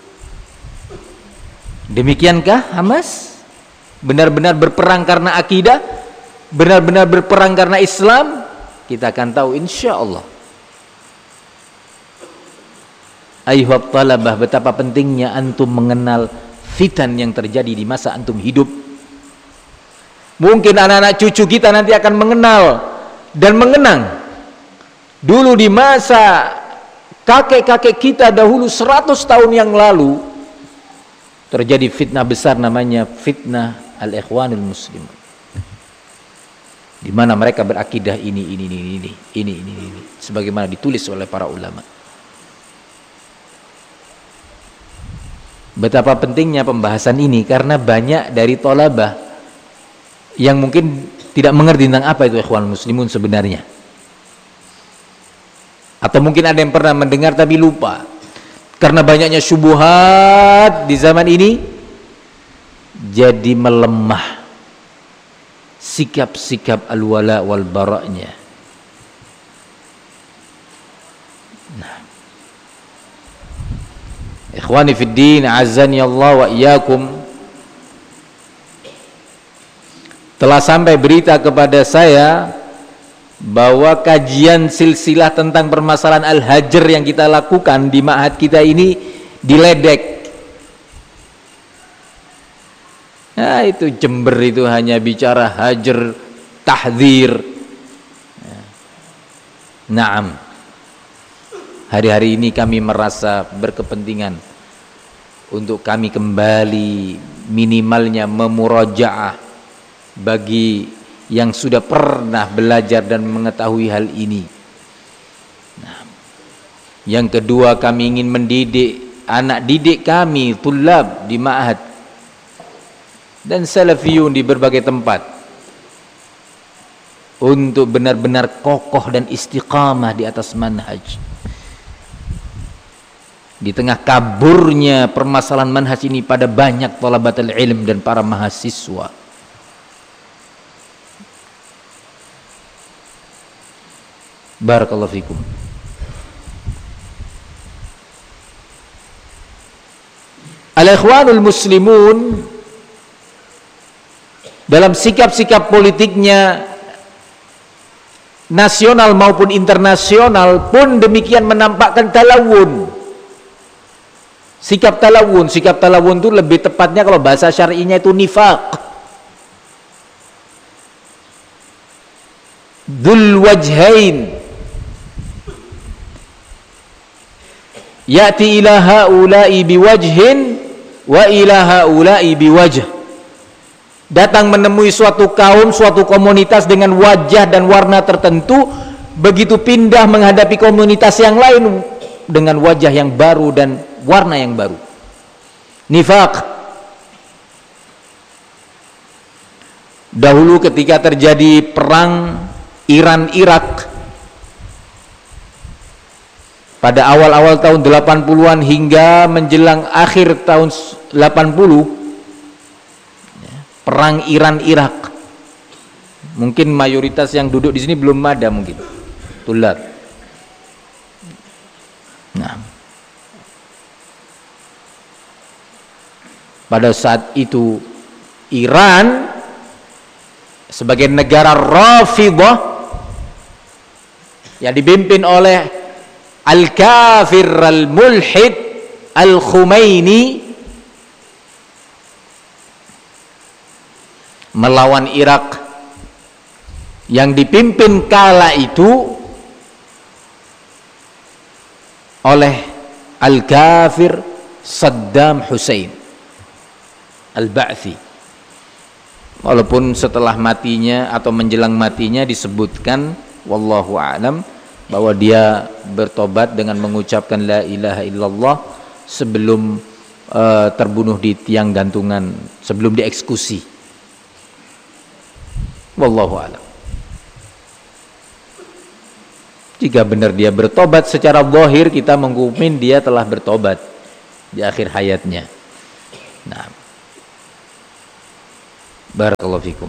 Demikiankah Hamas? Benar-benar berperang karena akidah? Benar-benar berperang karena Islam? Kita akan tahu insya Allah. Ayuhab talabah, betapa pentingnya antum mengenal fitan yang terjadi di masa antum hidup. Mungkin anak-anak cucu kita nanti akan mengenal dan mengenang dulu di masa kakek-kakek kita dahulu seratus tahun yang lalu terjadi fitnah besar namanya fitnah al-ikhwanul muslimun, di mana mereka berakidah ini ini ini ini ini ini ini sebagaimana ditulis oleh para ulama. Betapa pentingnya pembahasan ini karena banyak dari thalabah yang mungkin tidak mengerti tentang apa itu ikhwan muslimun sebenarnya, atau mungkin ada yang pernah mendengar tapi lupa karena banyaknya syubhat di zaman ini, jadi melemah sikap-sikap al-wala wal bara'nya. Nah, ikhwani fid din, azani Allah wa iyyakum, telah sampai berita kepada saya bahwa kajian silsilah tentang permasalahan al-hajar yang kita lakukan di ma'had kita ini diledek. Nah, itu Jember itu hanya bicara hajar, tahdzir. Naam. Hari-hari ini kami merasa berkepentingan untuk kami kembali minimalnya memurajaah bagi yang sudah pernah belajar dan mengetahui hal ini. Nah, yang kedua, kami ingin mendidik anak didik kami, tulab di ma'had dan salafiyun di berbagai tempat untuk benar-benar kokoh dan istiqamah di atas manhaj. Di tengah kaburnya permasalahan manhaj ini pada banyak thalabatul ilm dan para mahasiswa. Barakallahu fikum. Al-ikhwanul muslimun dalam sikap-sikap politiknya nasional maupun internasional pun demikian menampakkan talawun. Sikap talawun, sikap talawun itu lebih tepatnya kalau bahasa syar'inya itu nifaq. Dzul wajhain. Ya'ti ila haula'i biwajhin wa ila haula'i biwajh. Datang menemui suatu kaum, suatu komunitas dengan wajah dan warna tertentu, begitu pindah menghadapi komunitas yang lain dengan wajah yang baru dan warna yang baru. Nifaq. Dahulu ketika terjadi perang Iran-Irak pada awal-awal tahun delapan puluhan hingga menjelang akhir tahun delapan puluh, perang Iran-Irak, mungkin mayoritas yang duduk di sini belum ada mungkin tulad. Nah, pada saat itu Iran sebagai negara Rafidhah yang dipimpin oleh Al-Kafir Al-Mulhid Al-Khumaini melawan Irak yang dipimpin kala itu oleh Al-Kafir Saddam Hussein Al-Ba'thi. Walaupun setelah matinya atau menjelang matinya disebutkan wallahu a'lam bahwa dia bertobat dengan mengucapkan la ilaha illallah sebelum uh, terbunuh di tiang gantungan, sebelum dieksekusi. Wallahu a'lam. Jika benar dia bertobat secara zahir, kita menghukum dia telah bertobat. di akhir hayatnya. Nah, barakallahu fikum.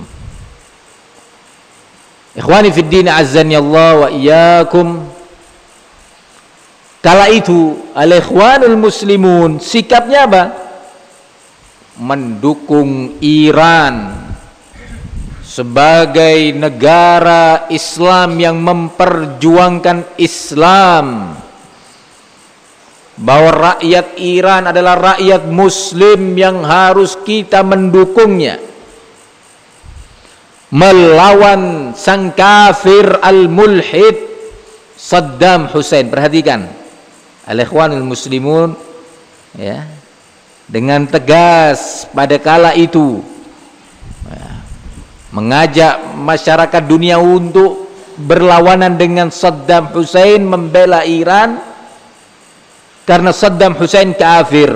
Ikhwani fid din, azzani Allah wa iyyakum. Kala itu al-ikhwanul muslimun sikapnya apa? Mendukung Iran sebagai negara Islam yang memperjuangkan Islam, bahwa rakyat Iran adalah rakyat muslim yang harus kita mendukungnya melawan sang kafir al-mulhid Saddam Hussein. Perhatikan, al-ikhwanul muslimun ya, dengan tegas pada kala itu ya, mengajak masyarakat dunia untuk berlawanan dengan Saddam Hussein, membela Iran karena Saddam Hussein kafir.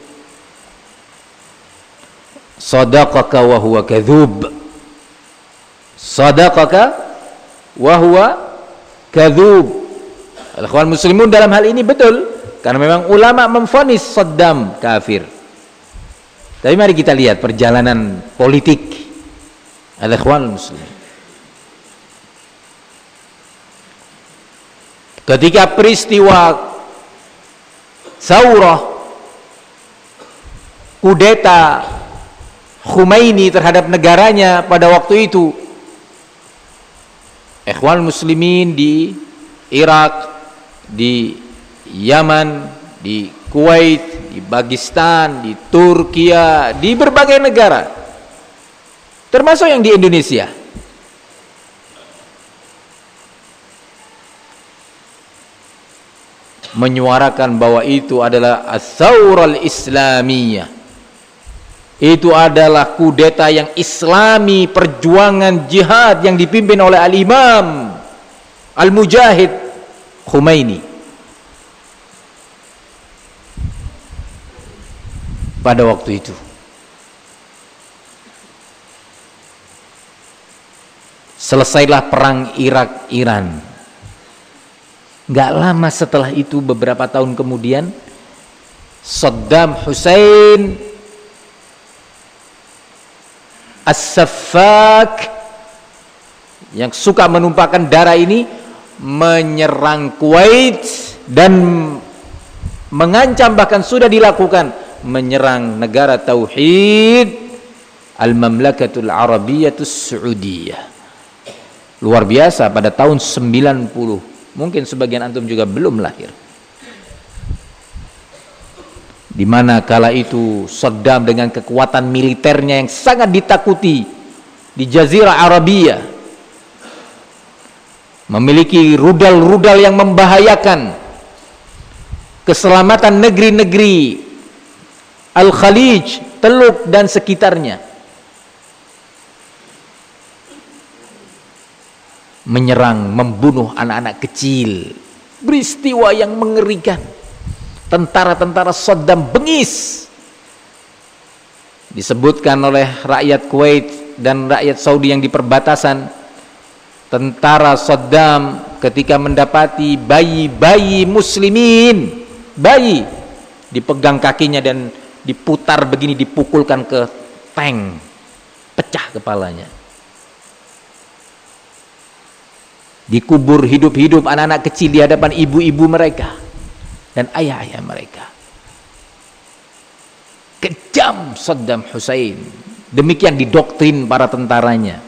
Sadaqaka wa huwa kadzub. Sadaqaka wa huwa kadzub. Al-ikhwan muslimun dalam hal ini betul, karena memang ulama memvonis Saddam kafir. Tapi mari kita lihat perjalanan politik al-ikhwan muslimin. Ketika peristiwa Saurah, kudeta Khomeini terhadap negaranya pada waktu itu, ikhwan muslimin di Irak, di Yaman, di Kuwait, di Pakistan, di Turkiya, di berbagai negara, termasuk yang di Indonesia, menyuarakan bahwa itu adalah as-saurah al-islamiyah, itu adalah kudeta yang islami, perjuangan jihad yang dipimpin oleh al-imam al-mujahid Khomeini. Pada waktu itu selesailah perang Irak-Iran. Gak lama setelah itu, beberapa tahun kemudian, Saddam Hussein As-Saffak yang suka menumpahkan darah ini menyerang Kuwait dan mengancam, bahkan sudah dilakukan, menyerang negara tauhid Al-Mamlakatul Arabiyatus Saudiyah. Luar biasa, pada tahun sembilan puluh. Mungkin sebagian antum juga belum lahir. Di mana kala itu Saddam dengan kekuatan militernya yang sangat ditakuti di Jazirah Arabia, memiliki rudal-rudal yang membahayakan keselamatan negeri-negeri Al-Khalij, Teluk dan sekitarnya, menyerang, membunuh anak-anak kecil. Peristiwa yang mengerikan. Tentara-tentara Saddam bengis. Disebutkan oleh rakyat Kuwait dan rakyat Saudi yang di perbatasan, tentara Saddam ketika mendapati bayi-bayi muslimin, bayi dipegang kakinya dan diputar begini, dipukulkan ke tank, pecah kepalanya. Dikubur hidup-hidup anak-anak kecil di hadapan ibu-ibu mereka dan ayah-ayah mereka. Kejam Saddam Hussein. Demikian didoktrin para tentaranya.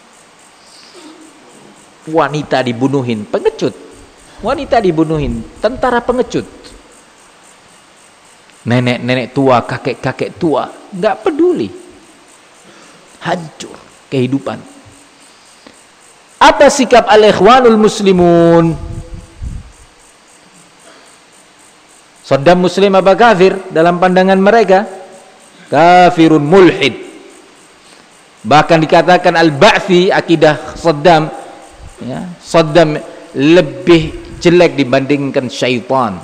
Wanita dibunuhin, pengecut. Wanita dibunuhin, tentara pengecut. Nenek-nenek tua, kakek-kakek tua, nggak peduli. Hancur kehidupan. Apa sikap al-ikhwanul muslimun? Saddam muslim apa kafir? Dalam pandangan mereka kafirun mulhid. Bahkan dikatakan al-Ba'thi, akidah Saddam, ya, Saddam lebih jelek dibandingkan syaitan.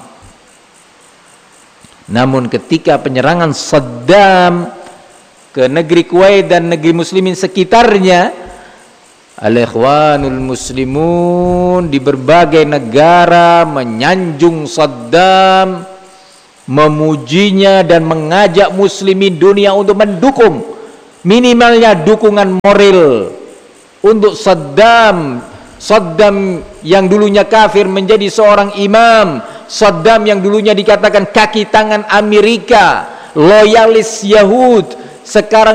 Namun ketika penyerangan Saddam ke negeri Kuwait dan negeri muslimin sekitarnya, al-ikhwanul muslimun di berbagai negara menyanjung Saddam, memujinya dan mengajak muslimin dunia untuk mendukung, minimalnya dukungan moral untuk Saddam. Saddam yang dulunya kafir menjadi seorang imam, Saddam yang dulunya dikatakan kaki tangan Amerika, loyalis Yahud, sekarang